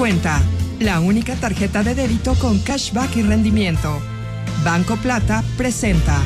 Cuenta, la única tarjeta de débito con cashback y rendimiento. Banco Plata presenta.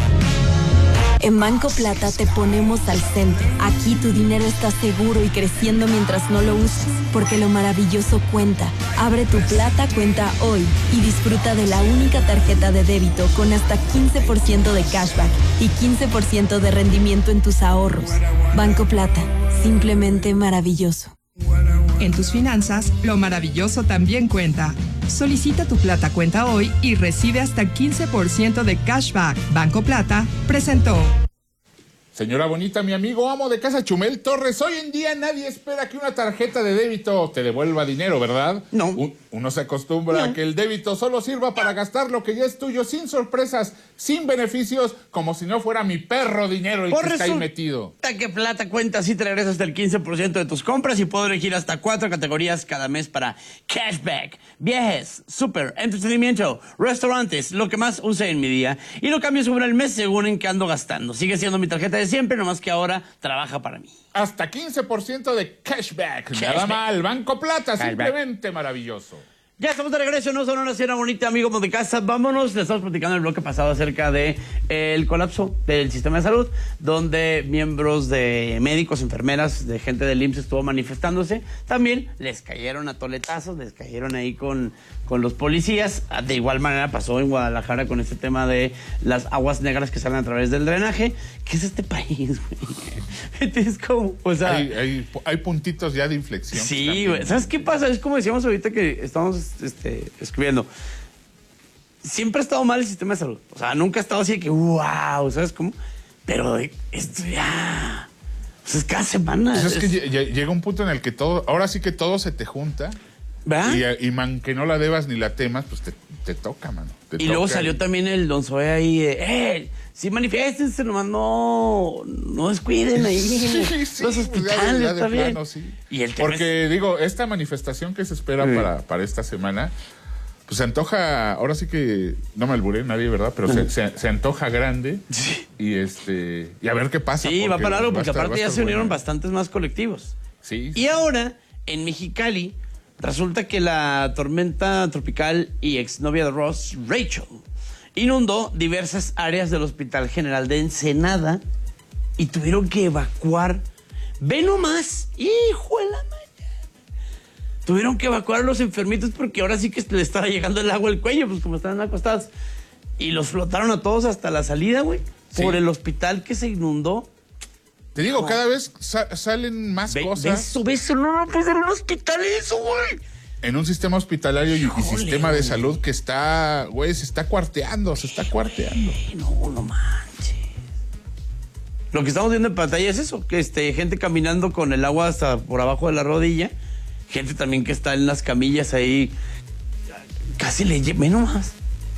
En Banco Plata te ponemos al centro. Aquí tu dinero está seguro y creciendo mientras no lo usas, porque lo maravilloso cuenta. Abre tu Plata cuenta hoy y disfruta de la única tarjeta de débito con hasta 15% de cashback y 15% de rendimiento en tus ahorros. Banco Plata, simplemente maravilloso. En tus finanzas, lo maravilloso también cuenta. Solicita tu Plata cuenta hoy y recibe hasta 15% de cashback. Banco Plata presentó. Señora bonita, mi amigo amo de casa Chumel Torres, hoy en día nadie espera que una tarjeta de débito te devuelva dinero, ¿verdad? No. Uno se acostumbra a que el débito solo sirva para gastar lo que ya es tuyo, sin sorpresas, sin beneficios, como si no fuera mi perro dinero el que está ahí metido. Que Plata cuenta sí te regresa hasta el 15% de tus compras y puedo elegir hasta 4 categorías cada mes para cashback, viajes, súper, entretenimiento, restaurantes, lo que más use en mi día. Y lo cambio sobre el mes según en qué ando gastando. Sigue siendo mi tarjeta de siempre, nomás que ahora trabaja para mí. Hasta 15% de cashback. Nada mal. Banco Plata, simplemente maravilloso. Ya estamos de regreso, no son una cena bonita, amigos de casa. Vámonos, les estamos platicando el bloque pasado acerca de el colapso del sistema de salud, donde miembros de médicos, enfermeras, de gente del IMSS estuvo manifestándose. También les cayeron a toletazos, les cayeron ahí con los policías. De igual manera pasó en Guadalajara con este tema de las aguas negras que salen a través del drenaje. ¿Qué es este país, güey? Es como, o sea... Hay puntitos ya de inflexión. Sí, güey. ¿Sabes qué pasa? Es como decíamos ahorita que estamos escribiendo. Siempre ha estado mal el sistema de salud. O sea, nunca ha estado así de que, wow, ¿sabes cómo? Pero esto ya... Pues es cada semana. Pues es que llega un punto en el que todo... Ahora sí que todo se te junta. ¿Verdad? Y man, que no la debas ni la temas, pues te toca, mano. Luego salió también el Don Zoe ahí, sí manifiéstense, nomás no descuiden ahí sí, los hospitales, ya está bien. Plano, sí. Y el tema porque, digo, esta manifestación que se espera para esta semana, pues se antoja, ahora sí que, no me alburé nadie, ¿verdad? Pero se antoja grande. Sí. Y a ver qué pasa. Sí, va para algo, porque aparte ya se unieron bastantes más colectivos. Sí. Y ahora, en Mexicali, resulta que la tormenta tropical y exnovia de Ross, Rachel, inundó diversas áreas del Hospital General de Ensenada y tuvieron que evacuar. Ve nomás, hijo de la mañana. Tuvieron que evacuar a los enfermitos porque ahora sí que le estaba llegando el agua al cuello, pues como estaban acostados. Y los flotaron a todos hasta la salida, güey, por el hospital que se inundó. Te digo, cada vez salen más cosas. No puede ser un hospital eso, güey. En un sistema hospitalario y sistema de salud que está, güey, se está cuarteando. No manches. Lo que estamos viendo en pantalla es eso, que gente caminando con el agua hasta por abajo de la rodilla, gente también que está en las camillas ahí, casi le ve nomás.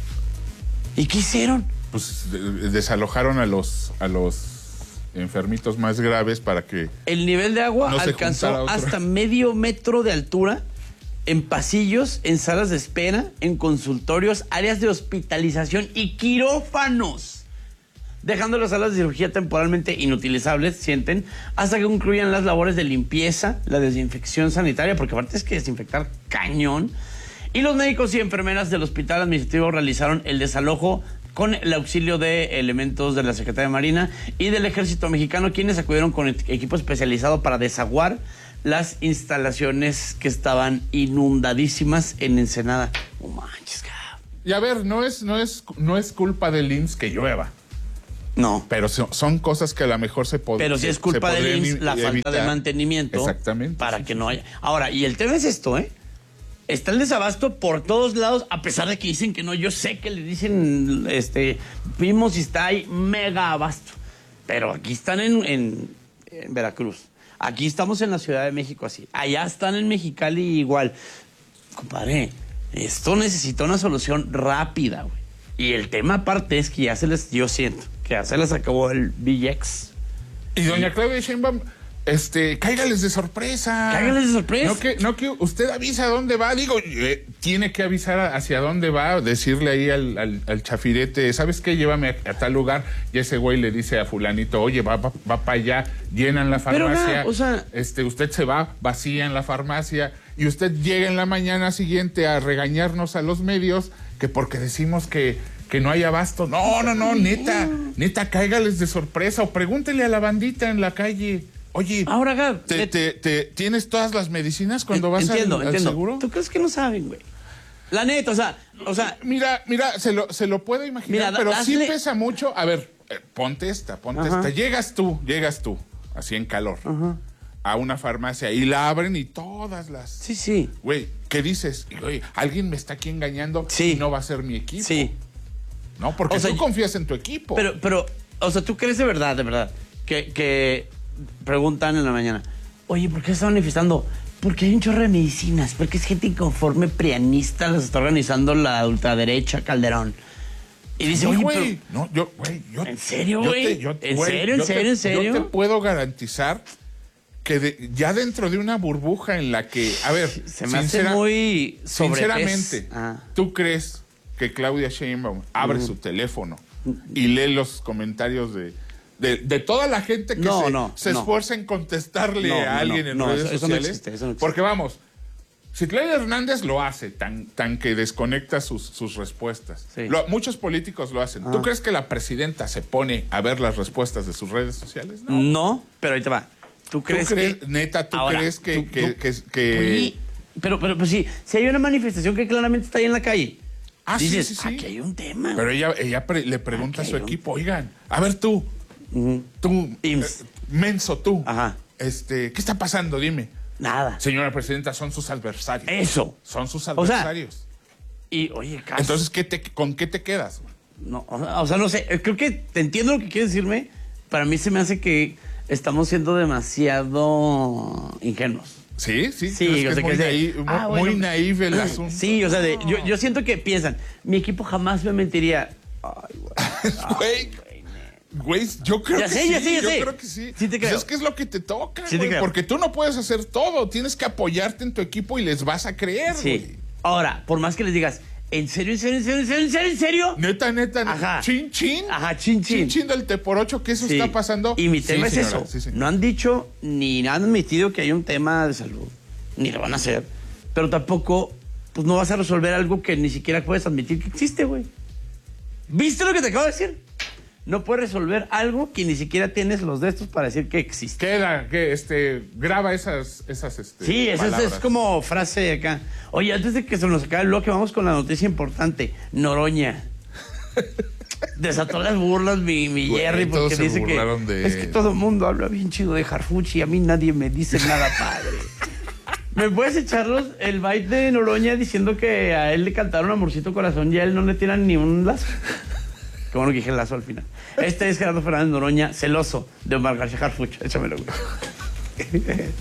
¿Y qué hicieron? Pues desalojaron a los enfermitos más graves para que... El nivel de agua alcanzó hasta medio metro de altura en pasillos, en salas de espera, en consultorios, áreas de hospitalización y quirófanos, dejando las salas de cirugía temporalmente inutilizables, sienten, hasta que concluyan las labores de limpieza, la desinfección sanitaria, porque aparte es que desinfectar cañón. Y los médicos y enfermeras del hospital administrativo realizaron el desalojo con el auxilio de elementos de la Secretaría de Marina y del Ejército Mexicano, quienes acudieron con equipo especializado para desaguar las instalaciones que estaban inundadísimas en Ensenada. No manches, cabrón. Y a ver, no es culpa del IMSS que llueva. No. Pero son cosas que a lo mejor se podrían. Pero sí es culpa del IMSS la falta de mantenimiento. Exactamente. Para que no haya. Ahora, y el tema es esto, Está el desabasto por todos lados, a pesar de que dicen que no. Yo sé que le dicen, vimos y está ahí mega abasto. Pero aquí están en Veracruz. Aquí estamos en la Ciudad de México así. Allá están en Mexicali igual. Compadre, esto necesita una solución rápida, güey. Y el tema aparte es que yo siento que ya se les acabó el BX. Y doña Claudia Sheinbaum... cáigales de sorpresa. Cáigales de sorpresa. No que usted avisa a dónde va. Digo, tiene que avisar hacia dónde va, decirle ahí al chafirete, ¿sabes qué? Llévame a tal lugar. Y ese güey le dice a fulanito, oye, va para allá, llenan la farmacia. Pero, o sea, usted se va, vacía en la farmacia. y usted llega en la mañana siguiente a regañarnos a los medios que porque decimos que no hay abasto. No, neta, cáigales de sorpresa o pregúntele a la bandita en la calle. Oye, ahora, Gab, ¿tienes todas las medicinas cuando vas al seguro? ¿Tú crees que no saben, güey? La neta, o sea... Mira, se lo puedo imaginar, pero sí pesa mucho. A ver, ponte esta. Llegas tú, así en calor, a una farmacia y la abren y todas las... Sí. Güey, ¿qué dices? Oye, alguien me está aquí engañando y no va a ser mi equipo. Sí. No, porque tú confías en tu equipo. Pero, o sea, ¿tú crees de verdad, que preguntan en la mañana, oye, ¿por qué se están manifestando? Porque hay un chorro de medicinas, porque es gente inconforme prianista, las está organizando la ultraderecha Calderón. Y dice, oye, güey, ¿en serio, güey? ¿En serio? Yo te puedo garantizar que ya dentro de una burbuja en la que, a ver, se me hace muy sinceramente, ¿tú crees que Claudia Sheinbaum abre su teléfono y lee los comentarios de toda la gente que se esfuerza en contestarle a alguien en redes sociales? Eso no existe. Porque vamos, si Claudia Hernández lo hace, tan que desconecta sus respuestas. Sí. Muchos políticos lo hacen. ¿Tú crees que la presidenta se pone a ver las respuestas de sus redes sociales? No, pero ahí te va. ¿Tú crees que... Neta, ¿tú crees que... Oye, pero pues sí, si hay una manifestación que claramente está ahí en la calle... dices, sí. Aquí hay un tema. Pero ella le pregunta a su equipo, oigan, a ver tú, menso tú, ¿qué está pasando? Dime. Nada. Señora presidenta, son sus adversarios. Eso. Son sus adversarios. Y, oye, caso. Entonces, ¿con qué te quedas? No, o sea, no sé, creo que te entiendo lo que quieres decirme. Para mí se me hace que estamos siendo demasiado ingenuos. Sí, o sea, muy naif el asunto. Sí, o sea, yo siento que piensan, mi equipo jamás me mentiría. Ay, güey, yo creo que sí. Yo creo que sí. Sí te creo. Pues es que es lo que te toca, sí güey, porque tú no puedes hacer todo. Tienes que apoyarte en tu equipo y les vas a creer, güey. Ahora, por más que les digas, ¿en serio? Neta. Ajá. Chin. Chin del T por 8, que eso está pasando. Y mi tema es eso. No han dicho ni han admitido que hay un tema de salud. Ni lo van a hacer. Pero tampoco, pues no vas a resolver algo que ni siquiera puedes admitir que existe, güey. ¿Viste lo que te acabo de decir? No puedes resolver algo que ni siquiera tienes los de estos para decir que existe. Graba esas sí, esa es como frase acá. Oye, antes de que se nos acabe el bloque, vamos con la noticia importante. Noroña. Desató las burlas mi Jerry, porque dice que es que todo el mundo habla bien chido de Harfuch y a mí nadie me dice nada padre. ¿Me puedes echarlos el byte de Noroña diciendo que a él le cantaron Amorcito Corazón y a él no le tiran ni un lazo? Qué bueno que dije el lazo al final. Este es Gerardo Fernández Noroña, celoso de Omar García Harfuch. Échamelo, güey.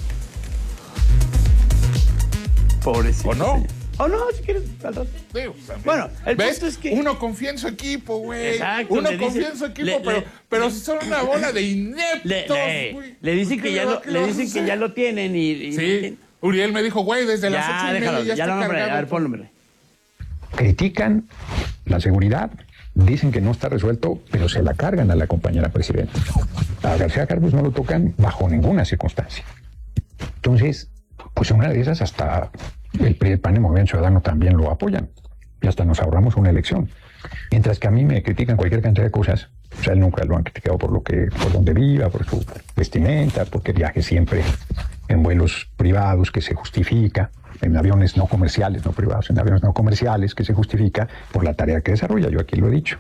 Pobrecito. ¿O no? O no, si quieres, al rato. Bueno, el punto es que... Uno confía en su equipo, güey. Exacto. Uno confía en su equipo, pero si son una bola de ineptos, güey. Le dicen que ya lo tienen y sí. Uriel me dijo, güey, desde las 8:30 ya está cargado. A ver, ponlo. Critican la seguridad, dicen que no está resuelto, pero se la cargan a la compañera presidenta. A García Harfuch no lo tocan bajo ninguna circunstancia. Entonces, pues una de esas hasta el PRI, el PAN y el Movimiento Ciudadano también lo apoyan. Y hasta nos ahorramos una elección. Mientras que a mí me critican cualquier cantidad de cosas, o sea, él nunca lo han criticado por donde viva, por su vestimenta, porque viaje siempre en vuelos privados, que se justifica, en aviones no comerciales, no privados, en aviones no comerciales, que se justifica por la tarea que desarrolla. Yo aquí lo he dicho.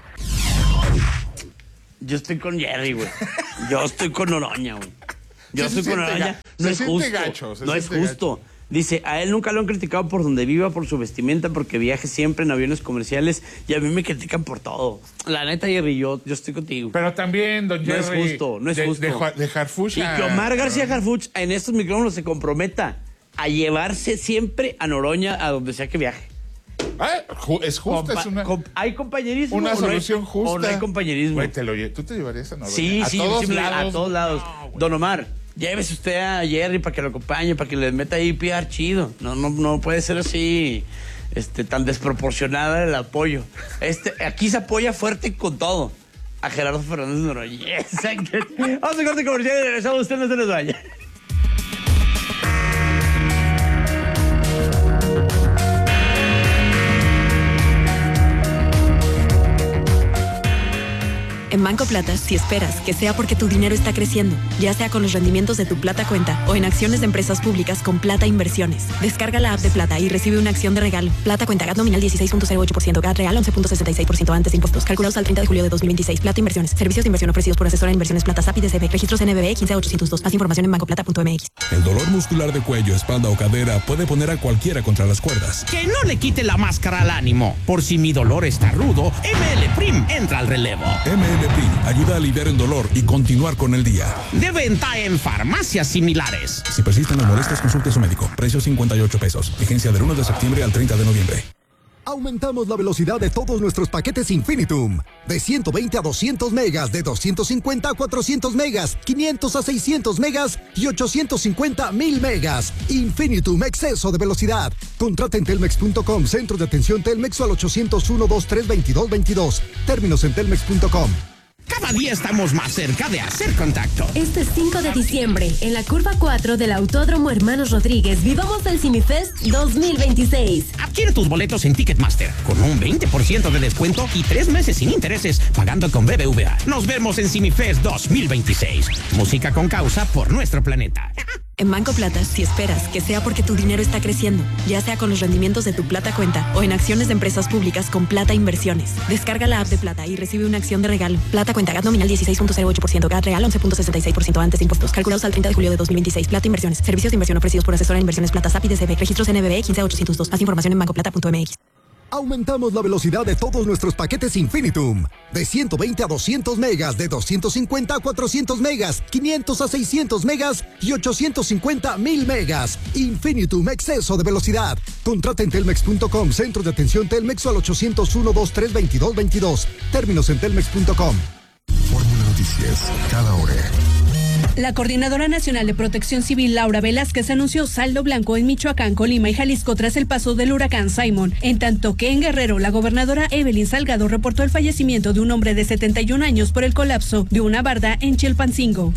Yo estoy con Jerry, güey. Yo estoy con Noroña, güey. Yo estoy con Noroña. No es justo. No es justo. Dice, a él nunca lo han criticado por donde viva, por su vestimenta, porque viaje siempre en aviones comerciales, y a mí me critican por todo. La neta, Jerry, yo estoy contigo. Pero también, don Jerry... No es justo. De Harfuch. Y que Omar García Harfuch en estos micrófonos se comprometa a llevarse siempre a Noroña a donde sea que viaje. Es justo, ¿hay compañerismo? Una solución justa. ¿O no hay compañerismo? Güey, ¿tú te llevarías a Noroña? Sí, a todos lados. No, don Omar, llévese usted a Jerry para que lo acompañe, para que le meta ahí PR chido. No puede ser así, tan desproporcionada el apoyo. Aquí se apoya fuerte con todo a Gerardo Fernández Noroña. Exacto. Vamos a corte comercial y regresamos. Usted no se les vaya. Banco Plata, si esperas que sea porque tu dinero está creciendo, ya sea con los rendimientos de tu Plata Cuenta o en acciones de empresas públicas con Plata Inversiones. Descarga la app de Plata y recibe una acción de regalo. Plata Cuenta, GAT nominal 16.08%, GAT real 11.66% antes de impuestos. Calculados al 30 de julio de 2026. Plata Inversiones. Servicios de inversión ofrecidos por asesora en inversiones Plata SAP y DCB. Registros NBB 15802. Más información en bancoplata.mx. El dolor muscular de cuello, espalda o cadera puede poner a cualquiera contra las cuerdas. Que no le quite la máscara al ánimo. Por si mi dolor está rudo, ML Prim entra al relevo. ML Prim ayuda a aliviar el dolor y continuar con el día. De venta en farmacias similares. Si persisten las molestias, consulte a su médico. Precio $58. Vigencia del 1 de septiembre al 30 de noviembre. Aumentamos la velocidad de todos nuestros paquetes Infinitum. De 120 a 200 megas, de 250 a 400 megas, 500 a 600 megas y 850 a 1000 megas. Infinitum, exceso de velocidad. Contrata en telmex.com, centro de atención Telmex o al 801-2322-22. Términos en telmex.com. Cada día estamos más cerca de hacer contacto. Este 5 de diciembre, en la curva 4 del Autódromo Hermanos Rodríguez, vivamos el CineFest 2026. Adquiere tus boletos en Ticketmaster con un 20% de descuento y 3 meses sin intereses pagando con BBVA. Nos vemos en CineFest 2026. Música con causa por nuestro planeta. En Banco Plata, si esperas que sea porque tu dinero está creciendo, ya sea con los rendimientos de tu Plata Cuenta o en acciones de empresas públicas con Plata Inversiones. Descarga la app de Plata y recibe una acción de regalo. Plata Cuenta, GAT nominal 16.08%, GAT real 11.66% antes de impuestos. Calculados al 30 de julio de 2026. Plata Inversiones. Servicios de inversión ofrecidos por asesora en inversiones Plata SAP y DCB. Registros NBB 15802. Más información en bancoplata.mx. Aumentamos la velocidad de todos nuestros paquetes Infinitum. De 120 a 200 megas, de 250 a 400 megas, 500 a 600 megas y 850 a 1000 megas. Infinitum, exceso de velocidad. Contrata en telmex.com, centro de atención Telmex o al 801-2322-22. Términos en telmex.com. Fórmula Noticias, cada hora. La Coordinadora Nacional de Protección Civil, Laura Velázquez, anunció saldo blanco en Michoacán, Colima y Jalisco tras el paso del huracán Simon. En tanto que en Guerrero, la gobernadora Evelyn Salgado reportó el fallecimiento de un hombre de 71 años por el colapso de una barda en Chilpancingo.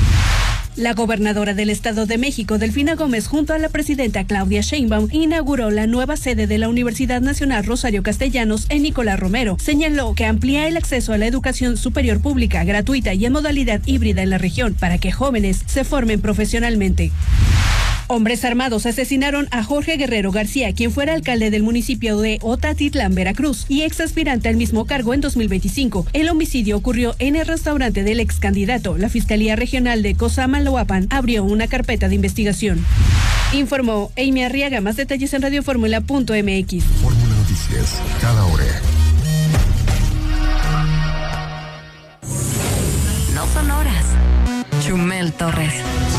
La gobernadora del Estado de México, Delfina Gómez, junto a la presidenta Claudia Sheinbaum, inauguró la nueva sede de la Universidad Nacional Rosario Castellanos en Nicolás Romero. Señaló que amplía el acceso a la educación superior pública, gratuita y en modalidad híbrida en la región para que jóvenes se formen profesionalmente. Hombres armados asesinaron a Jorge Guerrero García, quien fuera alcalde del municipio de Otatitlán, Veracruz, y ex aspirante al mismo cargo en 2025. El homicidio ocurrió en el restaurante del ex candidato. La Fiscalía Regional de Cosamaloapan abrió una carpeta de investigación. Informó Amy Arriaga. Más detalles en radioformula.mx. Fórmula Noticias, cada hora. No son horas. Chumel Torres.